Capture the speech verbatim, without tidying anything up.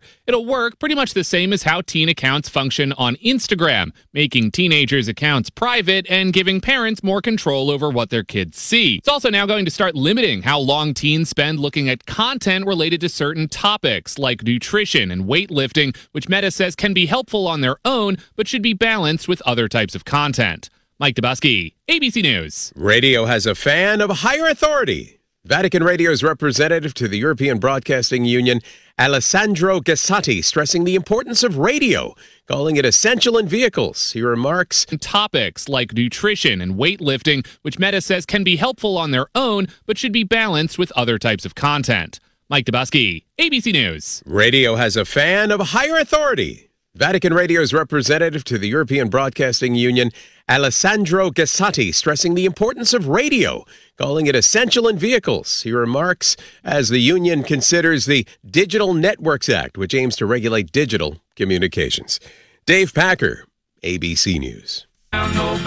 It'll work pretty much the same as how teen accounts function on Instagram, making teenagers' accounts private and giving parents more control over what their kids see. It's also now going to start limiting how long teens spend looking at content related to certain topics like nutrition and weightlifting, which Meta says can be helpful on their own, but should be balanced with other types of content. Mike Dubusky, A B C News. Radio has a fan of higher authority. Vatican Radio's representative to the European Broadcasting Union, Alessandro Gassati, stressing the importance of radio, calling it essential in vehicles. He remarks, topics like nutrition and weightlifting, which Meta says can be helpful on their own, but should be balanced with other types of content. Mike Dubusky, A B C News. Radio has a fan of higher authority. Vatican Radio's representative to the European Broadcasting Union, Alessandro Gassati, stressing the importance of radio, calling it essential in vehicles. He remarks, as the union considers the Digital Networks Act, which aims to regulate digital communications. Dave Packer, A B C News.